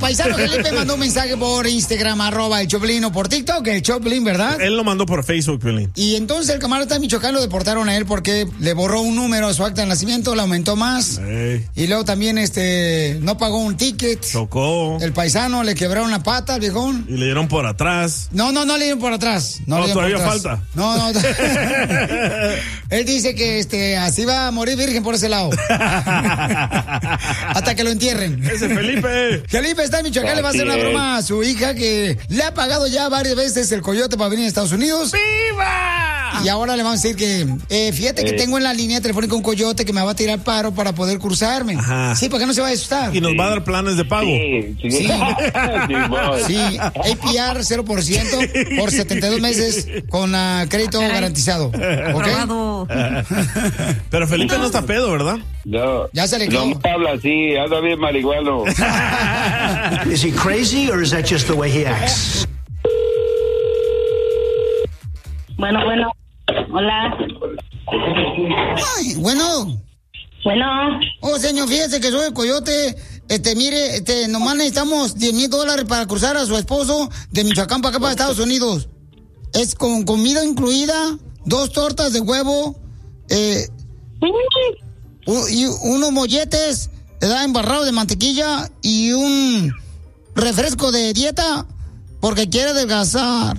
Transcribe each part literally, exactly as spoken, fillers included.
paisano Felipe mandó un mensaje por Instagram, arroba el Choplin, o por TikTok, el Choplin, ¿verdad? Él lo mandó por Facebook, Piolín. Y entonces el camarada de Michoacán lo deportaron a él porque le borró un número a su acta de nacimiento, le aumentó más. Ey. Y luego también este no pagó un ticket. Chocó. El paisano le quebraron una pata al viejón. Y le dieron por atrás. No, no, no le dieron por atrás. No, no le todavía por atrás. falta. No, no. Él dice que este así va a morir virgen por ese lado. Hasta que lo entierren. Ese Felipe. Felipe está en Michoacán, oh, le va a hacer una broma a su hija que le ha pagado ya varias veces el coyote para venir a Estados Unidos. ¡Viva! Y ahora le vamos a decir que, eh, fíjate eh. que tengo en la línea telefónica un coyote que me va a tirar paro para poder cruzarme. Ajá. Sí, para que no se vaya a asustar. Y nos va a dar planes de pago. Sí. Sí. Sí. Sí. A P R cero por ciento por setenta y dos meses con uh, crédito garantizado. ¿Okay? Pero Felipe no está pedo, ¿verdad? No. Ya se le quedó. No habla así, anda bien marihuano. Is he crazy or is that just the way he acts? Bueno, bueno. Hola. Ay, bueno. Bueno. Oh, señor, fíjese que soy el coyote. Este, mire, este, nomás necesitamos diez mil dólares para cruzar a su esposo de Michoacán para acá, para Estados Unidos. Es con comida incluida, dos tortas de huevo, eh, y unos molletes, ¿verdad? Embarrados de mantequilla y un refresco de dieta porque quiere adelgazar.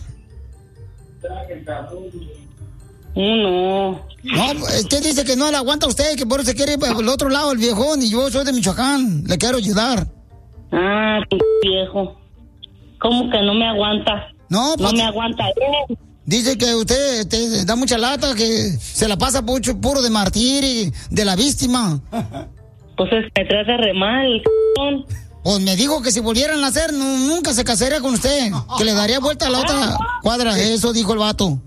No. No, usted dice que no le aguanta a usted, que por eso se quiere ir para el otro lado, el viejón, y yo soy de Michoacán, le quiero ayudar. Ah, viejo. ¿Cómo que no me aguanta? No, pues, no me aguanta. Dice que usted te da mucha lata, que se la pasa mucho, puro de martir y de la víctima. Pues es que me trata re mal, c******. Pues me dijo que si volvieran a hacer, no, nunca se casaría con usted, que le daría vuelta a la otra cuadra. Eso dijo el vato.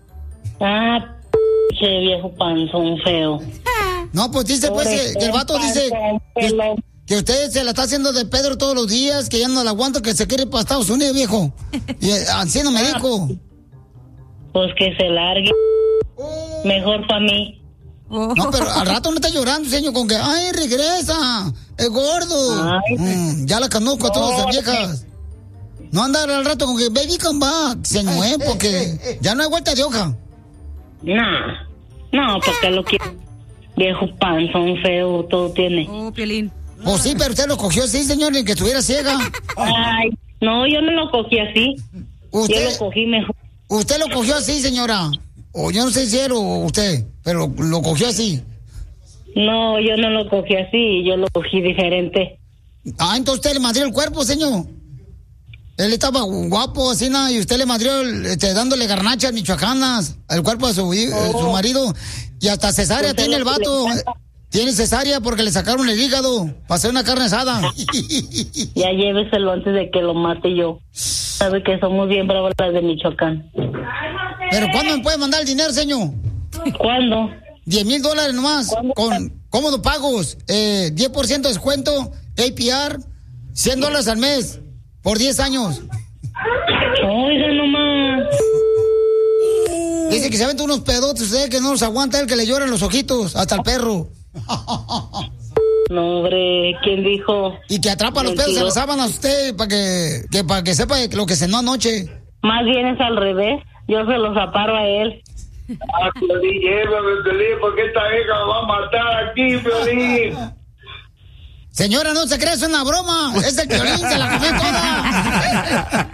Ah, che viejo panzón feo. No, pues dice pues que, que el vato dice que, que usted se la está haciendo de Pedro todos los días, que ya no la aguanta, que se quiere ir para Estados Unidos, viejo. Y así no me dijo. Pues que se largue. Mejor para mí. No, pero al rato no está llorando, señor, con que, ay, regresa, es gordo. Mm, ya la conozco a todas las viejas. No andar al rato con que, baby, come back, señor, eh, porque ya no hay vuelta de hoja. No, no, porque lo quiero. Viejo panzón feo, todo tiene. Oh, Piolín. Pues sí, pero usted lo cogió así, señor, ni que estuviera ciega. Ay, no, yo no lo cogí así. ¿Usted, yo lo cogí mejor. ¿Usted lo cogió así, señora? O yo no sé si era usted, pero lo cogió así. No, yo no lo cogí así, yo lo cogí diferente. Ah, entonces usted le madrió el cuerpo, señor. Él estaba guapo, así nada, y usted le madrió, este, dándole garnachas michoacanas al cuerpo de su, oh. eh, su marido. Y hasta cesárea tiene el vato. Tiene cesárea porque le sacaron el hígado para hacer una carne asada. Ya lléveselo antes de que lo mate yo. Sabe que somos bien bravas las de Michoacán. ¿Pero cuándo me puede mandar el dinero, señor? ¿Cuándo? diez mil dólares nomás, ¿cuándo? Con cómodos pagos, eh, diez por ciento de descuento, A P R, cien dólares al mes, por diez años. Oiga nomás. Dice que se aventa unos pedotes, usted que no los aguanta, el que le lloran los ojitos, hasta el perro. No, hombre, ¿quién dijo? Y que atrapa los pedos en las sábanas usted para que, que, para que sepa lo que cenó anoche. Más bien es al revés, yo se los aparo a él. Ah, Piolín, llévame, Piolín, porque esta hija me va a matar aquí, Piolín. Señora, no se cree, es una broma. Es el Piolín, se la comió toda.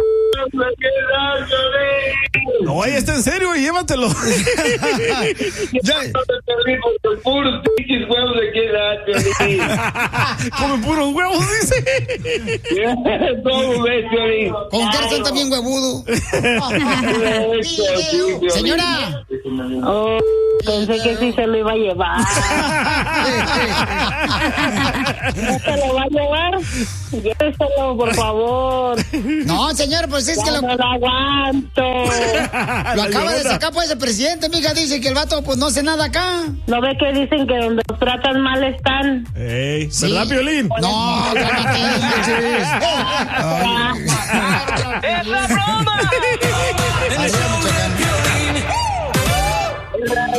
No, ahí está en serio, llévatelo. Ya. Puros pinches huevos de qué edad, Piolín. Come puros huevos, dice. ¿Cómo ves, Piolín? Con que son también huevudo. Señora. Oh, pensé que sí se lo iba a llevar. ¿No se lo va a llevar? Lléveselo, por favor. No, señor, pues es ya que lo... no lo aguanto. Lo acaba de sacar, pues, el presidente, mija, dice que el vato, pues, no hace nada acá. ¿No ve que dicen que donde los tratan mal están? Ey, ¿verdad, sí. Piolín? No, cálmate, ¡Es la broma!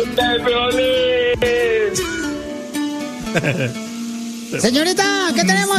Señorita, ¿qué tenemos?